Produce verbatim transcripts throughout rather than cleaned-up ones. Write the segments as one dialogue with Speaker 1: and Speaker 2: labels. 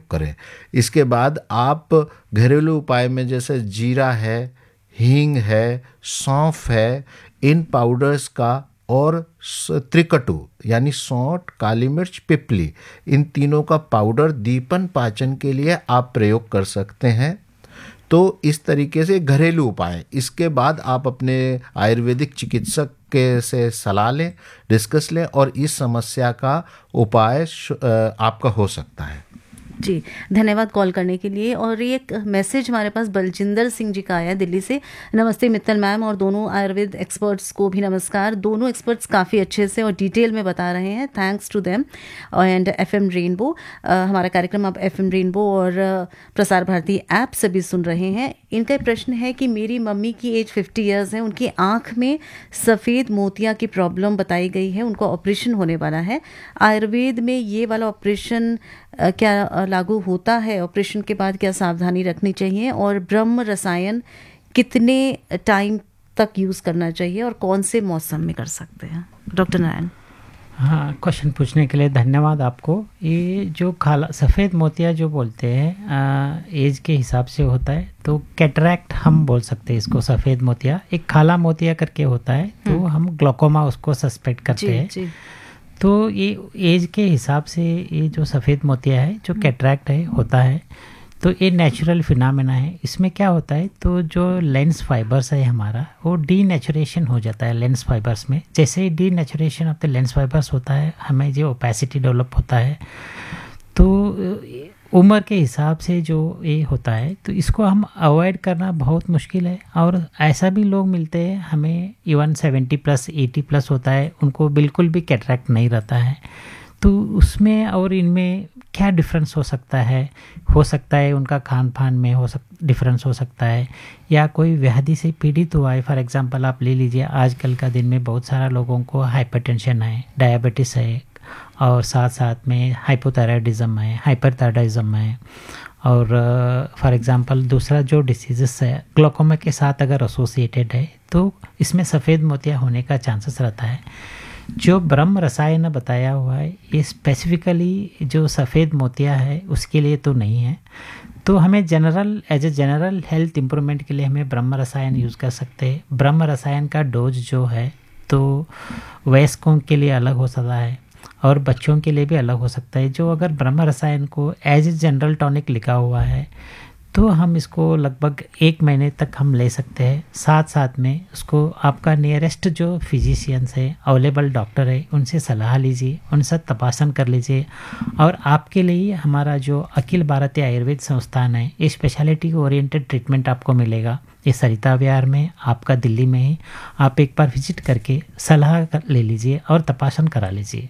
Speaker 1: करें। इसके बाद आप घरेलू उपाय में जैसे जीरा है, हींग है, सौंफ है, इन पाउडर्स का और त्रिकटु यानी सौंठ, काली मिर्च, पिपली, इन तीनों का पाउडर दीपन पाचन के लिए आप प्रयोग कर सकते हैं। तो इस तरीके से घरेलू उपाय। इसके बाद आप अपने आयुर्वेदिक चिकित्सक के से सलाह लें, डिस्कस लें और इस समस्या का उपाय आपका हो सकता है।
Speaker 2: जी, धन्यवाद कॉल करने के लिए। और एक मैसेज हमारे पास बलजिंदर सिंह जी का आया दिल्ली से। नमस्ते मित्तल मैम और दोनों आयुर्वेद एक्सपर्ट्स को भी नमस्कार। दोनों एक्सपर्ट्स काफ़ी अच्छे से और डिटेल में बता रहे हैं, thanks to them. And FM rainbow, हमारा कार्यक्रम आप एफएम रेनबो और प्रसार भारती ऐप से भी सुन रहे हैं। इनका प्रश्न है कि मेरी मम्मी की एज फिफ्टी ईयर्स है, उनकी आँख में सफ़ेद मोतिया की प्रॉब्लम बताई गई है, उनको ऑपरेशन होने वाला है। आयुर्वेद में ये वाला ऑपरेशन क्या लागू होता है? ऑपरेशन के बाद क्या सावधानी रखनी चाहिए? और ब्रह्म रसायन कितने टाइम तक यूज़ करना चाहिए और कौन से मौसम में कर सकते हैं? डॉक्टर नारायण।
Speaker 3: हाँ, क्वेश्चन पूछने के लिए धन्यवाद आपको। ये जो काला सफ़ेद मोतिया जो बोलते हैं एज के हिसाब से होता है, तो कैटरैक्ट हम बोल सकते हैं इसको। सफ़ेद मोतिया एक काला मोतिया करके होता है, तो हम ग्लोकोमा उसको सस्पेक्ट करते
Speaker 2: जी,
Speaker 3: हैं
Speaker 2: जी।
Speaker 3: तो ये एज के हिसाब से ये जो सफ़ेद मोतिया है, जो कैटरैक्ट है होता है, तो ये नेचुरल फिनोमेना है। इसमें क्या होता है, तो जो लेंस फाइबर्स है हमारा, वो डीनेचुरेशन हो जाता है लेंस फाइबर्स में। जैसे ही denaturation of the lens fibres होता है, हमें जो ओपेसिटी डेवलप होता है, तो उम्र के हिसाब से जो ये होता है, तो इसको हम अवॉइड करना बहुत मुश्किल है। और ऐसा भी लोग मिलते हैं हमें, even seventy plus eighty plus होता है, उनको बिल्कुल भी कैटरैक्ट नहीं रहता है। तो उसमें और इनमें क्या डिफरेंस हो सकता है? हो सकता है उनका खान पान में हो सक डिफरेंस हो सकता है, या कोई व्याधि से पीड़ित हुआ है। फॉर एग्जांपल आप ले लीजिए, आजकल का दिन में बहुत सारा लोगों को हाइपरटेंशन है, डायबिटीज़ है, और साथ साथ में हाइपोथायराइडिज्म है, हाइपरथायराइडिज्म है, और फॉर एग्जांपल दूसरा जो डिसीज़ है ग्लोकोमा के साथ अगर एसोसिएटेड है, तो इसमें सफ़ेद मोतिया होने का चांसेस रहता है। जो ब्रह्म रसायन बताया हुआ है, ये स्पेसिफिकली जो सफ़ेद मोतिया है उसके लिए तो नहीं है। तो हमें general as a general health improvement के लिए हमें ब्रह्म रसायन यूज़ कर सकते हैं। ब्रह्म रसायन का डोज जो है, तो वयस्कों के लिए अलग हो सकता है और बच्चों के लिए भी अलग हो सकता है। जो अगर ब्रह्म रसायन को एज ए जनरल टॉनिक लिखा हुआ है, तो हम इसको लगभग एक महीने तक हम ले सकते हैं। साथ साथ में उसको आपका नियरेस्ट जो फिजिशियंस है, अवेलेबल डॉक्टर है, उनसे सलाह लीजिए, उनसे तपासन कर लीजिए। और आपके लिए हमारा जो अखिल भारतीय आयुर्वेद संस्थान है, ये स्पेशलिटी ओरिएंटेड ट्रीटमेंट आपको मिलेगा। ये सरिता विहार में, आपका दिल्ली में ही, आप एक बार विजिट करके सलाह कर ले लीजिए और तपासन करा लीजिए।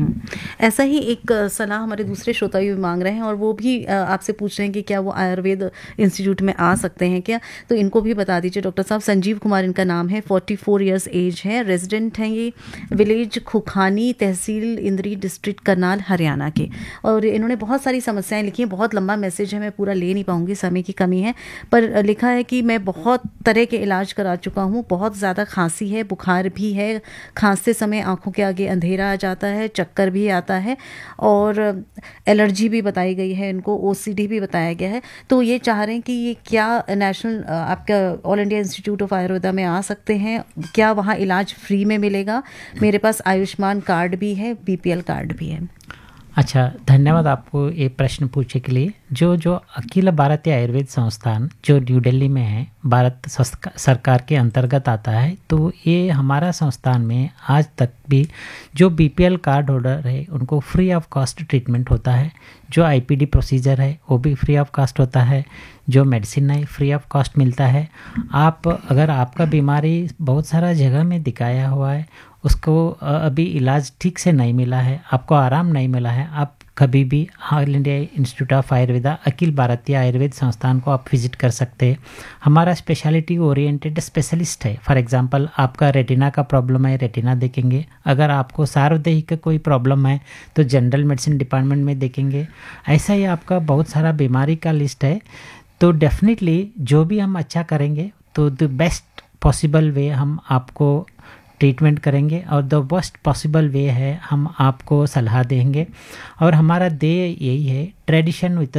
Speaker 2: ऐसा ही एक सलाह हमारे दूसरे श्रोता भी मांग रहे हैं, और वो भी आपसे पूछ रहे हैं कि क्या वो आयुर्वेद इंस्टीट्यूट में आ सकते हैं क्या? तो इनको भी बता दीजिए डॉक्टर साहब। संजीव कुमार इनका नाम है, फोर्टी फोर ईयर्स एज है, रेजिडेंट हैं ये विलेज खुखानी, तहसील इंद्री, डिस्ट्रिक्ट करनाल, हरियाणा के। और इन्होंने बहुत सारी समस्याएं लिखी हैं। बहुत लंबा मैसेज है, मैं पूरा ले नहीं पाऊंगी, समय की कमी है। पर लिखा है कि मैं बहुत तरह के इलाज करा चुका हूँ, बहुत ज़्यादा खांसी है, बुखार भी है, खांसते समय आंखों के आगे अंधेरा आ जाता है, चक्कर भी आता है, और एलर्जी भी बताई गई है इनको, ओसीडी भी बताया गया है। तो ये चाह रहे हैं कि ये क्या नेशनल आपका all India institute of Ayurveda में आ सकते हैं? क्या वहाँ इलाज फ्री में मिलेगा? मेरे पास आयुष्मान कार्ड भी है, बीपीएल कार्ड भी है।
Speaker 3: अच्छा, धन्यवाद आपको ये प्रश्न पूछने के लिए। जो जो अखिल भारतीय आयुर्वेद संस्थान जो न्यू दिल्ली में है, भारत सरकार के अंतर्गत आता है, तो ये हमारा संस्थान में आज तक भी जो बीपीएल कार्ड होल्डर है उनको फ्री ऑफ कॉस्ट ट्रीटमेंट होता है। जो आईपीडी प्रोसीजर है वो भी फ्री ऑफ कॉस्ट होता है। जो मेडिसिन है फ्री ऑफ कॉस्ट मिलता है। आप अगर आपका बीमारी बहुत सारा जगह में दिखाया हुआ है, उसको अभी इलाज ठीक से नहीं मिला है, आपको आराम नहीं मिला है, आप कभी भी all India institute of Ayurveda Akhil Bharatiya Ayurveda संस्थान को आप विजिट कर सकते हैं। हमारा स्पेशलिटी ओरिएंटेड स्पेशलिस्ट है। फॉर एग्जांपल आपका रेटिना का प्रॉब्लम है, रेटिना देखेंगे। अगर आपको सार्वदेही का कोई प्रॉब्लम है तो जनरल मेडिसिन डिपार्टमेंट में देखेंगे। ऐसा ही आपका बहुत सारा बीमारी का लिस्ट है। तो डेफिनेटली जो भी हम अच्छा करेंगे तो द बेस्ट पॉसिबल वे हम आपको ट्रीटमेंट करेंगे, और द बेस्ट पॉसिबल वे है हम आपको सलाह देंगे। और हमारा ध्येय यही है, ट्रेडिशन विद